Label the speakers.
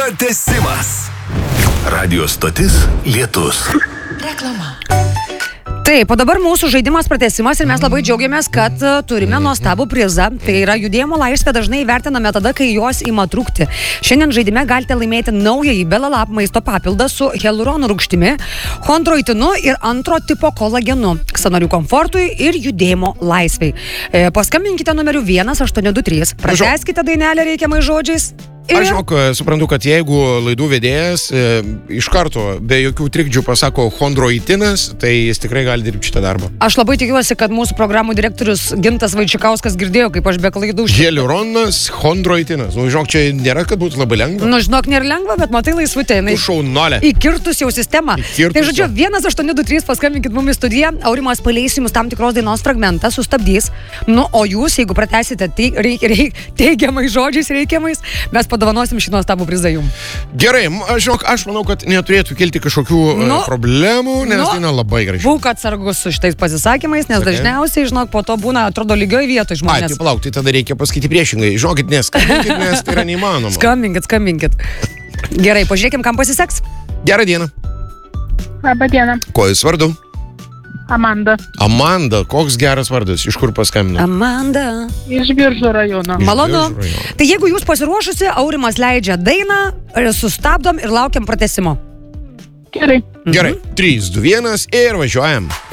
Speaker 1: Pratęsimas. Radio stotis Lietus.
Speaker 2: Reklama.
Speaker 3: Taip, o dabar mūsų žaidimas pratęsimas ir mes labai džiaugiamės, kad turime nuostabų prizą. Tai yra judėjimo laisvę dažnai vertiname tada, kai jos ima trūkti. Šiandien žaidime galite laimėti naująjį Belalab maisto papildą su hialuronų rūgštimi, chondroitinu ir antro tipo kolagenu, sąnarių komfortui ir judėjimo laisvei. Paskambinkite numeriu 1823, pratęskite dainelę reikiamais žodžiais.
Speaker 4: Aš žinok, suprantu, kad jeigu laidų vedėjas iš karto be jokių trikdžių pasako chondroitinas, tai jis tikrai gali dirbti šitą darbą.
Speaker 3: Aš labai tikiuosi, kad mūsų programų direktorius Gintas Vaičikauskas girdėjo, kaip aš be klaidų.
Speaker 4: Hialuronas, chondroitinas. Nu, žinok, čia nėra, kad būtų labai lengva.
Speaker 3: Nu, žinok, nėra lengva, bet matai laisvutė.
Speaker 4: Šaunolė.
Speaker 3: Įkirtus jau sistemą. Tai žodžiu, 1823 paskambinkit mumis studiją, Aurimas paleis jums tam tikros dainos fragmentą, sustabdys. Nu, o jūs, jeigu pratęsite teigiamais žodžiais reikiamais, mes padovanosim šį nuostabų prizą jums.
Speaker 4: Gerai, žinok, aš manau, kad neturėtų kilti kažkokių problemų, nes daina labai graži.
Speaker 3: Būk atsargus su šitais pasisakymais, nes dažniausiai, žinok, po to būna, atrodo, lygioj vietoj žmonės.
Speaker 4: Tai palauk, tai tada reikia pasakyti priešingai. Žinokit, neskambinkit, nes tai yra neįmanoma.
Speaker 3: Skambinkit. Gerai, pažiūrėkim, kam pasiseks.
Speaker 4: Gerą dieną.
Speaker 5: Labą dieną.
Speaker 4: Ko jūs vardu?
Speaker 5: Amanda.
Speaker 4: Amanda, koks geras vardas, iš kur paskambino?
Speaker 3: Amanda.
Speaker 5: Iš Biržų rajono.
Speaker 3: Malonu. Tai jeigu jūs pasiruošusi, Aurimas leidžia dainą, sustabdom ir laukiam pratęsimo.
Speaker 5: Gerai.
Speaker 4: Gerai, 3, 2, 1 ir važiuojam.